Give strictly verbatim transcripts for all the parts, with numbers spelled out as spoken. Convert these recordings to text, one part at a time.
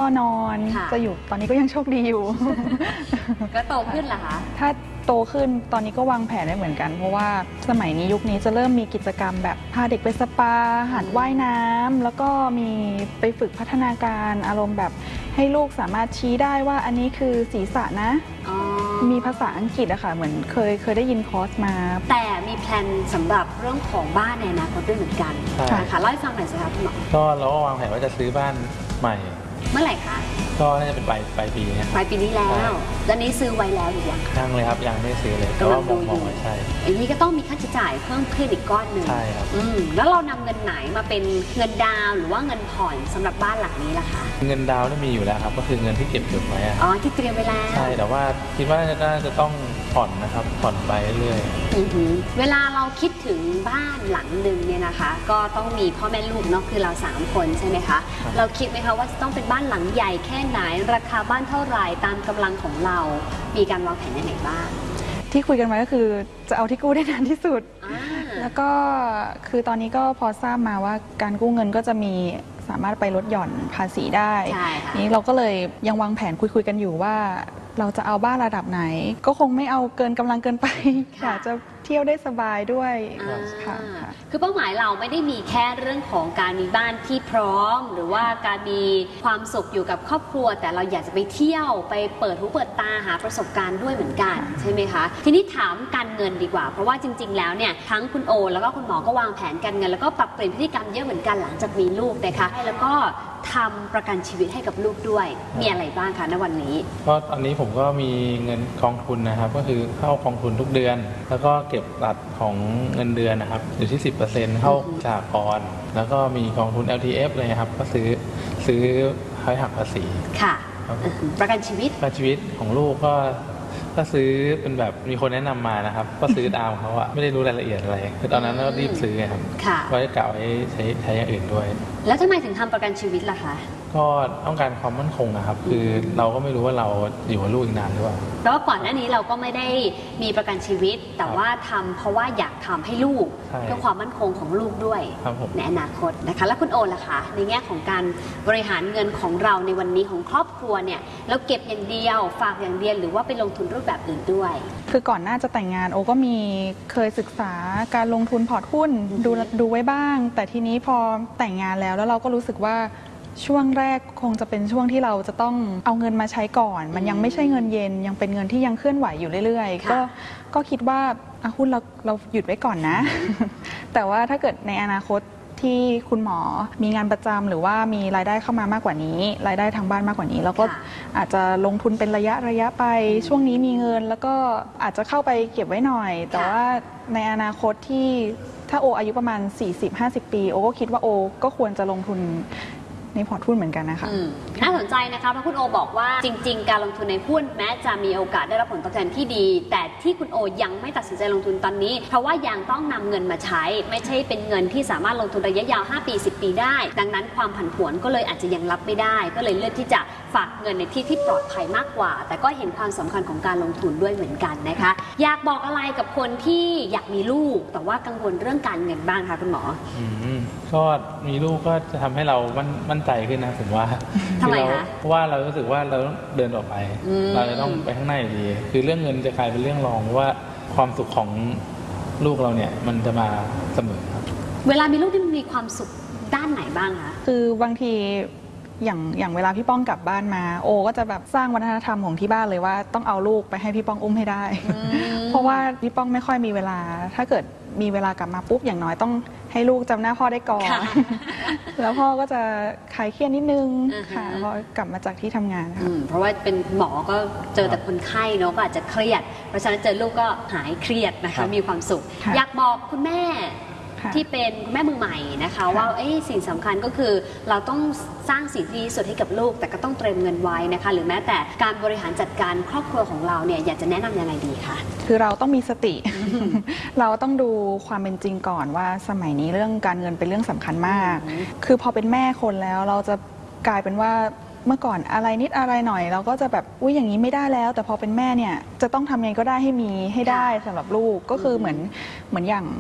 นอนจะอยู่ตอนนี้ก็ยังโชคดีอยู่ก็โตขึ้นเหรอคะถ้าโตขึ้นตอนนี้ก็วางแผนได้เหมือนกันเพราะว่าสมัยนี้ยุคนี้จะเริ่มมีกิจกรรมแบบพาเด็กไปสปาหัดว่ายน้ำแล้วก็มีไปฝึกพัฒนาการอารมณ์แบบให้ลูกสามารถชี้ได้ว่าอันนี้คือศีรษะนะมีภาษาอังกฤษอะค่ะเหมือนเคยเคยได้ยินคอร์สมาแต่มีแพลนสำหรับเรื่องของบ้านในอนาคตด้วยเหมือนกันค่ะเล่าให้ฟังหน่อยสิคะคุณหมอก็เราก็วางแผนว่าจะซื้อบ้านใหม่เมื่อไหร่คะก็น่าจะเป็นปลายปลายปีนี้ปลายปีนี้แล้วตอนนี้ซื้อไว้แล้วหรือยังยังเลยครับยังไม่ซื้อเลยแต่ว่ามองมองใช่อย่างนี้ก็ต้องมีค่าใช้จ่ายเพิ่มขึ้นอีกก้อนหนึ่งใช่ครับอืมแล้วเรานำเงินไหนมาเป็นเงินดาวหรือว่าเงินผ่อนสำหรับบ้านหลังนี้ล่ะคะเงินดาวนี่มีอยู่แล้วครับก็คือเงินที่เก็บเก็บไว้อ๋อที่เตรียมไว้แล้วใช่แต่ว่าคิดว่าน่าจะต้องผ่อนนะครับผ่อนไปเรื่อยเวลาเราคิดถึงบ้านหลังหนึ่งเนี่ยนะคะก็ต้องมีพ่อแม่ลูกเนาะคือเราสามคนใช่ไหมคะเราคิดไหมคะว่าจะต้องเป็นบ้านหลังใหญ่แค่ไหนราคาบ้านเท่าไหร่ตามกำลังของเรามีการวางแผนยังไงบ้างที่คุยกันไว้ก็คือจะเอาที่กู้ได้นานที่สุดแล้วก็คือตอนนี้ก็พอทราบมาว่าการกู้เงินก็จะมีสามารถไปลดหย่อนภาษีได้นี้เราก็เลยยังวางแผนคุยๆกันอยู่ว่าเราจะเอาบ้านระดับไหนก็คงไม่เอาเกินกำลังเกินไปอยากจะเที่ยวได้สบายด้วยค่ะคือเป้าหมายเราไม่ได้มีแค่เรื่องของการมีบ้านที่พร้อมหรือว่าการมีความสุขอยู่กับครอบครัวแต่เราอยากจะไปเที่ยวไปเปิดหูเปิดตาหาประสบการณ์ด้วยเหมือนกันใช่ไหมคะทีนี้ถามการเงินดีกว่าเพราะว่าจริงๆแล้วเนี่ยทั้งคุณโอแล้วก็คุณหมอก็วางแผนการเงินแล้วก็ปรับเปลี่ยนพฤติกรรมเยอะเหมือนกันหลังจากมีลูกนะคะแล้วก็ทำประกันชีวิตให้กับลูกด้วยมีอะไรบ้างคะณวันนี้ก็ตอนนี้ผมก็มีเงินกองทุนนะครับก็คือเข้ากองทุนทุกเดือนแล้วก็เก็บตัดของเงินเดือนนะครับอยู่ที่ สิบเปอร์เซ็นต์ เข้าสหกรณ์แล้วก็มีกองทุน แอล ที เอฟ เลยครับก็ซื้อซื้อให้หักภาษีค่ะประกันชีวิตประกันชีวิตของลูกก็ก็ซื้อเป็นแบบมีคนแนะนำมานะครับก็ซื้อตามเขาอะไม่ได้รู้รายละเอียดอะไรคือตอนนั้นก็รีบซื้อครับไว้กะไว้ใช้ใช้อย่างอื่นด้วยแล้วทำไมถึงทำประกันชีวิตล่ะคะก็ต้องการความมั่นคงนะครับคือเราก็ไม่รู้ว่าเราอยู่กับลูกอีกนานหรือเปล่าแต่ว่าก่อนหน้านี้เราก็ไม่ได้มีประกันชีวิตแต่ว่าทำเพราะว่าอยากทำให้ลูกเพื่อความมั่นคงของลูกด้วยในอนาคตนะคะแล้วคุณโอล่ะคะในแง่ของการบริหารเงินของเราในวันนี้ของครอบครัวเนี่ยเราเก็บอย่างเดียวฝากอย่างเดียวหรือว่าไปลงทุนรูปแบบอื่นด้วยคือก่อนหน้าจะแต่งงานโอก็มีเคยศึกษาการลงทุนพอร์ตหุ้นดูดูไว้บ้างแต่ทีนี้พอแต่งงานแล้วแล้วเราก็รู้สึกว่าช่วงแรกคงจะเป็นช่วงที่เราจะต้องเอาเงินมาใช้ก่อนมันยังไม่ใช่เงินเย็นยังเป็นเงินที่ยังเคลื่อนไหวอยู่เรื่อยๆก็ก็คิดว่าหุ้นเราเราหยุดไว้ก่อนนะ แต่ว่าถ้าเกิดในอนาคตที่คุณหมอมีงานประจำหรือว่ามีรายได้เข้ามามากกว่านี้รายได้ทางบ้านมากกว่านี้เราก็อาจจะลงทุนเป็นระยะระยะไปช่วงนี้มีเงินแล้วก็อาจจะเข้าไปเก็บไว้หน่อยแต่ว่าในอนาคตที่ถ้าโออายุประมาณ สี่สิบห้าสิบ ปีโอก็คิดว่าโอก็ควรจะลงทุนในพอร์ตหุ้นเหมือนกันนะคะน่าสนใจนะคะเพราะคุณโอบอกว่าจริงๆการลงทุนในหุ้นแม้จะมีโอกาสได้รับผลตอบแทนที่ดีแต่ที่คุณโอยังไม่ตัดสินใจลงทุนตอนนี้เพราะว่ายังต้องนำเงินมาใช้ไม่ใช่เป็นเงินที่สามารถลงทุนระยะยาวห้าปีสิบปีได้ดังนั้นความผันผวนก็เลยอาจจะยังรับไม่ได้ก็เลยเลือกที่จะฝากเงินในที่ที่ปลอดภัยมากกว่าแต่ก็เห็นความสำคัญของการลงทุนด้วยเหมือนกันนะคะอยากบอกอะไรกับคนที่อยากมีลูกแต่ว่ากังวลเรื่องการเงินบ้างคะคุณหมอก็มีลูกก็จะทำให้เรามั่นใจขึ้นนะผมว่าทำไมคะเพราะว่าเรารู้สึกว่าเราต้องเดินต่อไปเราจะต้องไปข้างหน้าอยู่ดีคือเรื่องเงินจะกลายเป็นเรื่องรองเพราะว่าความสุขของลูกเราเนี่ยมันจะมาเสมอครับเวลามีลูกที่มันมีความสุขด้านไหนบ้างคะคือบางทีอย่างอย่างเวลาพี่ป้องกลับบ้านมาโอก็จะแบบสร้างวัฒนธรรมของที่บ้านเลยว่าต้องเอาลูกไปให้พี่ป้องอุ้มให้ได้เพราะว่าพี่ป้องไม่ค่อยมีเวลาถ้าเกิดมีเวลากลับมาปุ๊บอย่างน้อยต้องให้ลูกจำหน้าพ่อได้ก่อนแล้วพ่อก็จะคลายเครียดนิดนึงค่ะพอกลับมาจากที่ทำงานค่ะเพราะว่าเป็นหมอก็เจอแต่คนไข้เนาะก็อาจจะเครียดเพราะฉะนั้นเจอลูกก็หายเครียดนะคะมีความสุขอยากบอกคุณแม่ที่เป็นคุณแม่มือใหม่นะคะว่าสิ่งสำคัญก็คือเราต้องสร้างสิ่งที่ดีสุดให้กับลูกแต่ก็ต้องเตรียมเงินไว้นะคะหรือแม้แต่การบริหารจัดการครอบครัวของเราเนี่ยอยากจะแนะนำยังไงดีคะคือเราต้องมีสติ เราต้องดูความเป็นจริงก่อนว่าสมัยนี้เรื่องการเงินเป็นเรื่องสำคัญมากคือพอเป็นแม่คนแล้วเราจะกลายเป็นว่าเมื่อก่อนอะไรนิดอะไรหน่อยเราก็จะแบบอุ้ยอย่างนี้ไม่ได้แล้วแต่พอเป็นแม่เนี่ยจะต้องทำยังไงก็ได้ให้มีให้ได้สำหรับลูกก็คือเหมือนเหมือนอย่าง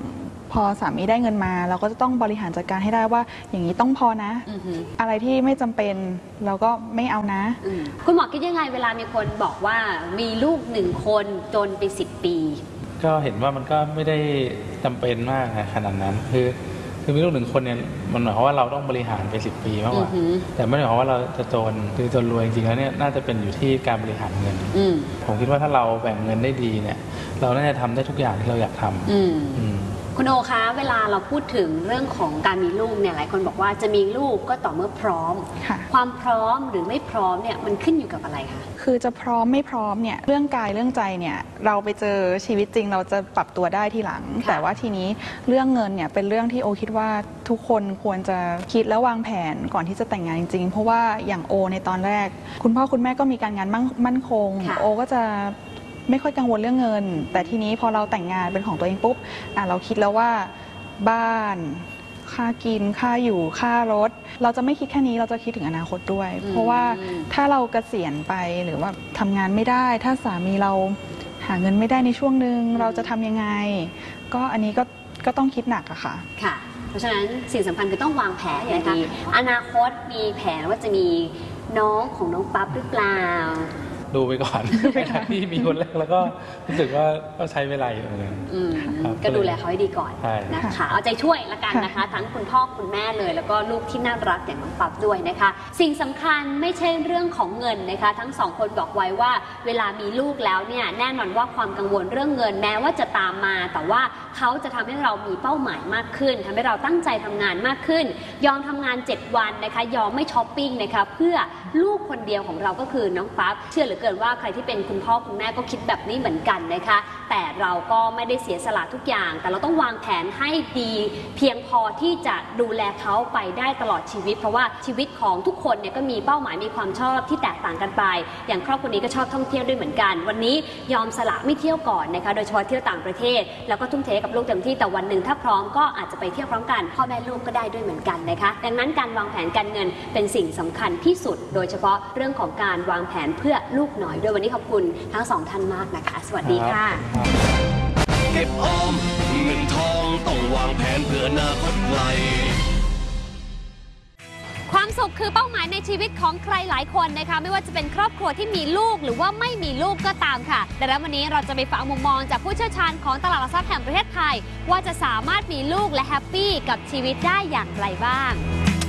พอสามีได้เงินมาเราก็จะต้องบริหารจัดการให้ได้ว่าอย่างนี้ต้องพอนะอือหืออะไรที่ไม่จำเป็นเราก็ไม่เอานะอืมคุณหมอคิดยังไงเวลามีคนบอกว่ามีลูกหนึ่งคนจนไปสิบปีก็เห็นว่ามันก็ไม่ได้จำเป็นมากขนาดนั้นคือคือมีลูกหนึ่งคนเนี่ยมันหมายความว่าเราต้องบริหารไปสิบปีมากกว่าอือหือแต่ไม่ได้หมายความว่าเราจะจนคือจนรวยจริงๆแล้วเนี่ยน่าจะเป็นอยู่ที่การบริหารเงินอืมผมคิดว่าถ้าเราแบ่งเงินได้ดีเนี่ยเราน่าจะทำได้ทุกอย่างที่เราอยากทำอืมอืมคุณโอคะเวลาเราพูดถึงเรื่องของการมีลูกเนี่ยหลายคนบอกว่าจะมีลูกก็ต่อเมื่อพร้อมค่ะความพร้อมหรือไม่พร้อมเนี่ยมันขึ้นอยู่กับอะไรคะคือจะพร้อมไม่พร้อมเนี่ยเรื่องกายเรื่องใจเนี่ยเราไปเจอชีวิตจริงเราจะปรับตัวได้ทีหลังค่ะแต่ว่าทีนี้เรื่องเงินเนี่ยเป็นเรื่องที่โอคิดว่าทุกคนควรจะคิดและวางแผนก่อนที่จะแต่งงานจริงๆเพราะว่าอย่างโอในตอนแรก คุณพ่อคุณแม่ก็มีการงานมั่นมั่นคงค่ะโอก็จะไม่ค่อยกังวลเรื่องเงิน แต่ทีนี้พอเราแต่งงานเป็นของตัวเองปุ๊บอ่ะเราคิดแล้วว่าบ้านค่ากินค่าอยู่ค่ารถ เราจะไม่คิดแค่นี้เราจะคิดถึงอนาคตด้วย เพราะว่าถ้าเราเกษียณไปหรือว่าทำงานไม่ได้ ถ้าสามีเราหาเงินไม่ได้ในช่วงหนึ่งเราจะทำยังไง ก็อันนี้ก็ก็ต้องคิดหนักอะค่ะค่ะ เพราะฉะนั้นสิ่งสำคัญคือต้องวางแผนนะคะอนาคตมีแผนว่าจะมีน้องของน้องปั๊บหรือเปล่าดูไปก่อน ในขณะที่มีคนแรกแล้วก็รู้สึกว่าก็ใช้เวลาอยู่เหมือนกันอืมครับก็ดูแลเขาให้ดีก่อนใช่นะคะเอาใจช่วยละกันนะคะ ทั้งคุณพ่อคุณแม่เลยแล้วก็ลูกที่น่ารักอย่างน้องปั๊บด้วยนะคะ สิ่งสำคัญไม่ใช่เรื่องของเงินนะคะ ทั้งสองคนบอกไว้ว่าเวลามีลูกแล้วเนี่ยแน่นอนว่าความกังวลเรื่องเงินแม้ว่าจะตามมา แต่ว่าเขาจะทำให้เรามีเป้าหมายมากขึ้นทำให้เราตั้งใจทำงานมากขึ้น ยอมทำงานเจ็ดวันนะคะยอมไม่ช้อปปิ้งนะคะเพื่อลูกคนเดียวของเราก็คือน้องปั๊บเชื่อเหลือเกินว่าใครที่เป็นคุณพ่อคุณแม่ก็คิดแบบนี้เหมือนกันนะคะแต่เราก็ไม่ได้เสียสละทุกอย่าง แต่เราต้องวางแผนให้ดีเพียงพอที่จะดูแลเขาไปได้ตลอดชีวิต เพราะว่าชีวิตของทุกคนเนี่ยก็มีเป้าหมายมีความชอบที่แตกต่างกันไปอย่างครอบครัวนี้ก็ชอบท่องเที่ยวด้วยเหมือนกันวันนี้ยอมสละไม่เที่ยวก่อนนะคะโดยเฉพาะเที่ยวต่างประเทศแล้วก็ทุ่มเทกับลูกเต็มที่แต่วันหนึ่งถ้าพร้อมก็อาจจะไปเที่ยวพร้อมกันพ่อแม่ลูกก็ได้ด้วยเหมือนกันนะคะดังนั้นการวางแผนการเงินเป็นสิ่งสำคัญที่สุดโดยเฉพาะเรื่องของการวางแผนเพื่อลูกน้อยด้วยวันนี้ขอบคุณทั้งสองท่านมากนะคะสวัสดีค่ะเก็บออมเงินทองต้องวางแผนเพื่ออนาคตไกลความสุขคือเป้าหมายในชีวิตของใครหลายคนนะคะไม่ว่าจะเป็นครอบครัวที่มีลูกหรือว่าไม่มีลูกก็ตามค่ะดังนั้นวันนี้เราจะไปฟังมุมมองจากผู้เชี่ยวชาญของตลาดหลักทรัพย์แห่งประเทศไทยว่าจะสามารถมีลูกและแฮปปี้กับชีวิตได้อย่างไรบ้าง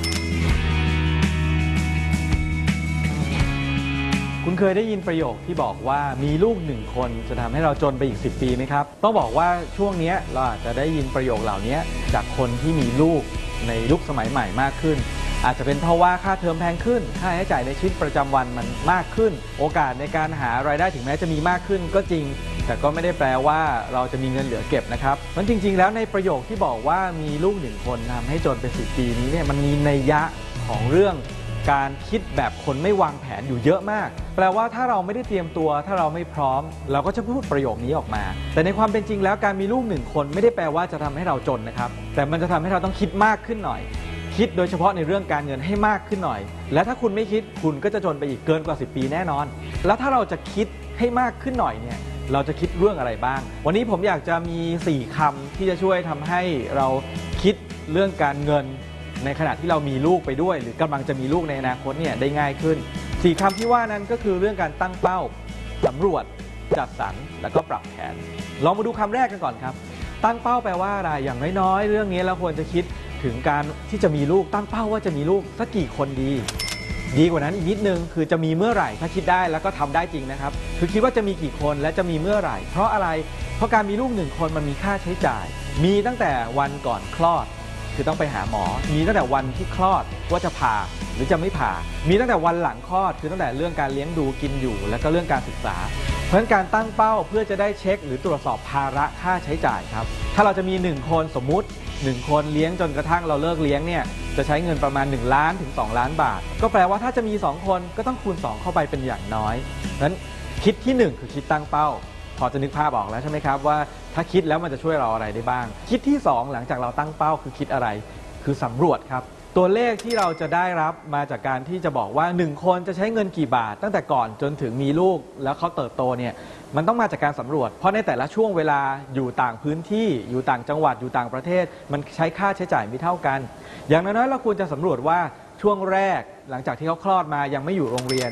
คุณเคยได้ยินประโยคที่บอกว่ามีลูกหนึ่งคนจะทำให้เราจนไปอีกสิบปีไหมครับต้องบอกว่าช่วงนี้เราอาจจะได้ยินประโยคเหล่านี้จากคนที่มีลูกในยุคสมัยใหม่มากขึ้นอาจจะเป็นเพราะว่าค่าเทอมแพงขึ้นค่าใช้จ่ายในชีวิตประจำวันมันมากขึ้นโอกาสในการหารายได้ถึงแม้จะมีมากขึ้นก็จริงแต่ก็ไม่ได้แปลว่าเราจะมีเงินเหลือเก็บนะครับมันจริงๆแล้วในประโยคที่บอกว่ามีลูกหนึ่งคนทำให้จนไปสิบปีนี้เนี่ยมันมีนัยยะของเรื่องการคิดแบบคนไม่วางแผนอยู่เยอะมากแปลว่าถ้าเราไม่ได้เตรียมตัวถ้าเราไม่พร้อมเราก็จะพูดประโยคนี้ออกมาแต่ในความเป็นจริงแล้วการมีลูกหนึ่งคนไม่ได้แปลว่าจะทำให้เราจนนะครับแต่มันจะทำให้เราต้องคิดมากขึ้นหน่อยคิดโดยเฉพาะในเรื่องการเงินให้มากขึ้นหน่อยและถ้าคุณไม่คิดคุณก็จะจนไปอีกเกินกว่าสิบปีแน่นอนแล้วถ้าเราจะคิดให้มากขึ้นหน่อยเนี่ยเราจะคิดเรื่องอะไรบ้างวันนี้ผมอยากจะมีสี่คำที่จะช่วยทำให้เราคิดเรื่องการเงินในขณะที่เรามีลูกไปด้วยหรือกำลังจะมีลูกในอนาคตเนี่ยได้ง่ายขึ้นสี่คำที่ว่านั้นก็คือเรื่องการตั้งเป้าสำรวจจัดสรรแล้วก็ปรับแผนลองมาดูคำแรกกันก่อนครับตั้งเป้าแปลว่าอะไรอย่างน้อยๆเรื่องนี้เราควรจะคิดถึงการที่จะมีลูกตั้งเป้าว่าจะมีลูกสักกี่คนดีดีกว่านั้นอีกนิดนึงคือจะมีเมื่อไหร่ถ้าคิดได้แล้วก็ทำได้จริงนะครับคือคิดว่าจะมีกี่คนและจะมีเมื่อไหร่เพราะอะไรเพราะการมีลูกหนึ่งคนมันมีค่าใช้จ่ายมีตั้งแต่วันก่อนคลอดคือต้องไปหาหมอมีตั้งแต่วันที่คลอดว่าจะผ่าหรือจะไม่ผ่ามีตั้งแต่วันหลังคลอดคือตั้งแต่เรื่องการเลี้ยงดูกินอยู่และก็เรื่องการศึกษาเพราะฉะนั้นการตั้งเป้าเพื่อจะได้เช็คหรือตรวจสอบภาระค่าใช้จ่ายครับถ้าเราจะมีหนึ่งคนสมมุติหนึ่งคนเลี้ยงจนกระทั่งเราเลิกเลี้ยงเนี่ยจะใช้เงินประมาณหนึ่งล้านถึงสองล้านบาทก็แปลว่าถ้าจะมีสองคนก็ต้องคูณสองเข้าไปเป็นอย่างน้อยนั้นคิดที่หนึ่งคือคิดตั้งเป้าพอจะนึกภาพออกแล้วใช่ไหมครับว่าถ้าคิดแล้วมันจะช่วยเราอะไรได้บ้างคิดที่สองหลังจากเราตั้งเป้าคือคิดอะไรคือสำรวจครับตัวเลขที่เราจะได้รับมาจากการที่จะบอกว่าหนึ่งคนจะใช้เงินกี่บาท ตั้งแต่ก่อนจนถึงมีลูกแล้วเขาเติบโตเนี่ยมันต้องมาจากการสำรวจเพราะในแต่ละช่วงเวลาอยู่ต่างพื้นที่อยู่ต่างจังหวัดอยู่ต่างประเทศมันใช้ค่าใช้จ่ายไม่เท่ากันอย่างน้อยๆเราควรจะสำรวจว่าช่วงแรกหลังจากที่เขาคลอดมายังไม่อยู่โรงเรียน